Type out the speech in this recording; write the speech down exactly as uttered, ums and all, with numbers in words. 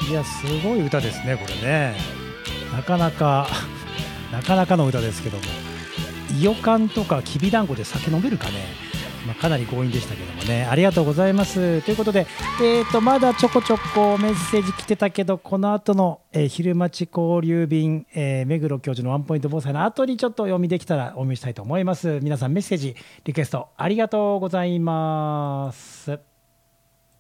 いやすごい歌ですねこれね。なかなかなかなかの歌ですけども、いよかんとかきびだんごで酒飲めるかね。まあ、かなり強引でしたけどもね。ありがとうございます。ということで、えー、とまだちょこちょこメッセージ来てたけど、この後の、えー昼町交流便、えー目黒教授のワンポイント防災の後にちょっと読みできたらお読みしたいと思います。皆さんメッセージリクエストありがとうございます。